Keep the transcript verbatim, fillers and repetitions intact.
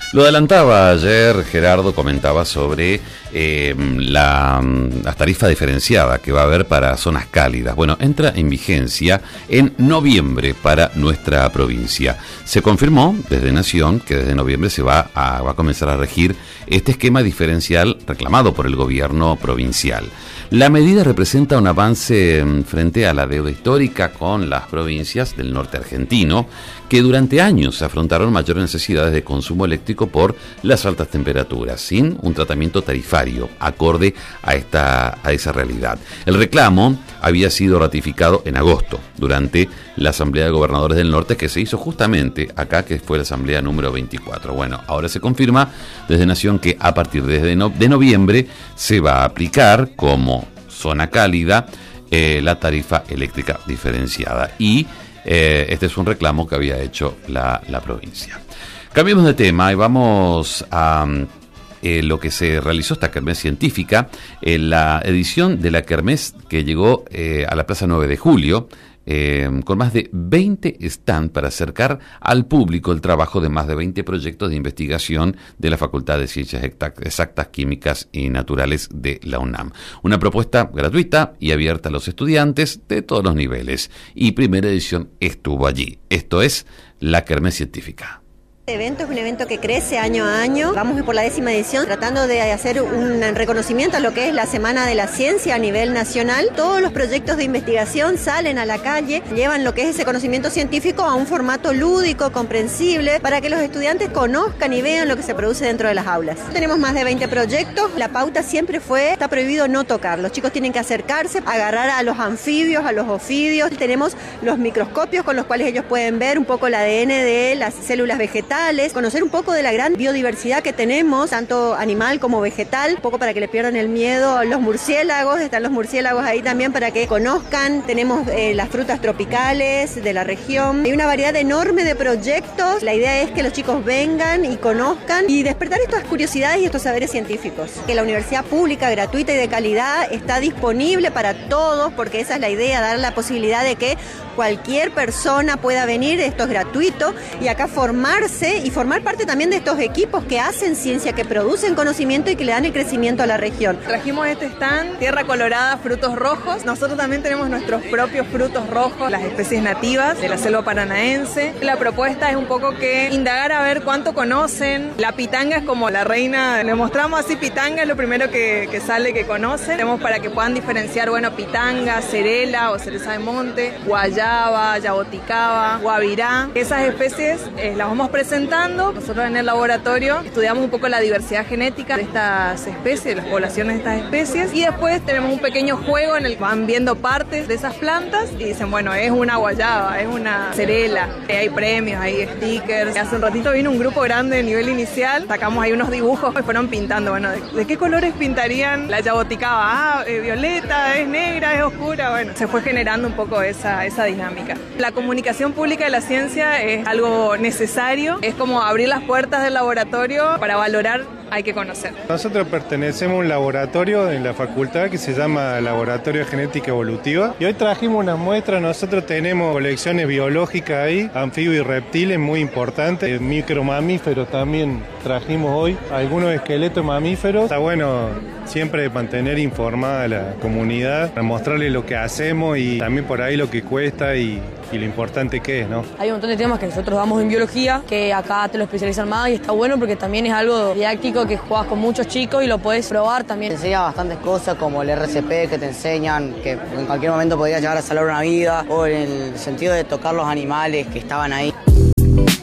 Lo adelantaba ayer, Gerardo comentaba sobre eh, la, la tarifa diferenciada que va a haber para zonas cálidas. Bueno, entra en vigencia en noviembre para nuestra provincia. Se confirmó desde Nación que desde noviembre se va a, va a comenzar a regir este esquema diferencial reclamado por el gobierno provincial. La medida representa un avance frente a la deuda histórica con las provincias del norte argentino, que durante años afrontaron mayores necesidades de consumo eléctrico por las altas temperaturas, sin un tratamiento tarifario acorde a, esta, a esa realidad. El reclamo había sido ratificado en agosto, durante la Asamblea de Gobernadores del Norte, que se hizo justamente acá, que fue la Asamblea número veinticuatro. Bueno, ahora se confirma desde Nación que a partir de, no, de noviembre se va a aplicar como zona cálida eh, la tarifa eléctrica diferenciada. Y eh, este es un reclamo que había hecho la, la provincia. Cambiemos de tema y vamos a eh, lo que se realizó esta kermés científica, en la edición de la kermés que llegó eh, a la Plaza nueve de julio, eh, con más de veinte stands para acercar al público el trabajo de más de veinte proyectos de investigación de la Facultad de Ciencias Exactas, Químicas y Naturales de la UNAM. Una propuesta gratuita y abierta a los estudiantes de todos los niveles. Y Primera Edición estuvo allí. Esto es la kermés científica. Este evento es un evento que crece año a año. Vamos por la décima edición tratando de hacer un reconocimiento a lo que es la Semana de la Ciencia a nivel nacional. Todos los proyectos de investigación salen a la calle, llevan lo que es ese conocimiento científico a un formato lúdico, comprensible, para que los estudiantes conozcan y vean lo que se produce dentro de las aulas. Tenemos más de veinte proyectos. La pauta siempre fue, está prohibido no tocar. Los chicos tienen que acercarse, agarrar a los anfibios, a los ofidios. Tenemos los microscopios con los cuales ellos pueden ver un poco el A D N de las células vegetales, conocer un poco de la gran biodiversidad que tenemos, tanto animal como vegetal, un poco para que le pierdan el miedo a los murciélagos. Están los murciélagos ahí también para que conozcan. Tenemos eh, las frutas tropicales de la región. Hay una variedad enorme de proyectos. La idea es que los chicos vengan y conozcan y despertar estas curiosidades y estos saberes científicos. Que la universidad pública, gratuita y de calidad está disponible para todos, porque esa es la idea, dar la posibilidad de que cualquier persona pueda venir. Esto es gratuito y acá formarse y formar parte también de estos equipos que hacen ciencia, que producen conocimiento y que le dan el crecimiento a la región. Trajimos este stand, tierra colorada, frutos rojos. Nosotros también tenemos nuestros propios frutos rojos, las especies nativas de la selva paranaense. La propuesta es un poco que indagar a ver cuánto conocen. La pitanga es como la reina, le mostramos así pitanga, es lo primero que, que sale que conocen. Tenemos para que puedan diferenciar, bueno, pitanga, cerela o cereza de monte, guayaba, yaboticaba, guavirá. Esas especies eh, las vamos presentando. Nosotros en el laboratorio estudiamos un poco la diversidad genética de estas especies, las poblaciones de estas especies, y después tenemos un pequeño juego en el que van viendo partes de esas plantas y dicen, bueno, es una guayaba, es una cerela. Hay premios, hay stickers. Hace un ratito vino un grupo grande de nivel inicial, sacamos ahí unos dibujos y fueron pintando, bueno, ¿de, de qué colores pintarían la yaboticaba? Ah, eh, violeta, es negra, es oscura. Bueno, se fue generando un poco esa, esa dinámica. La comunicación pública de la ciencia es algo necesario. Es como abrir las puertas del laboratorio para valorar, hay que conocer. Nosotros pertenecemos a un laboratorio en la facultad que se llama Laboratorio de Genética Evolutiva y hoy trajimos unas muestras. Nosotros tenemos colecciones biológicas ahí, anfibios y reptiles muy importantes, micromamíferos también trajimos hoy, algunos esqueletos mamíferos. Está bueno siempre mantener informada a la comunidad, para mostrarles lo que hacemos y también por ahí lo que cuesta y, y lo importante que es, ¿no? Hay un montón de temas que nosotros damos en biología, que acá te lo especializan más y está bueno porque también es algo didáctico que juegas con muchos chicos y lo puedes probar también. Te enseña bastantes cosas como el R C P, que te enseñan que en cualquier momento podías llegar a salvar una vida, o en el sentido de tocar los animales que estaban ahí.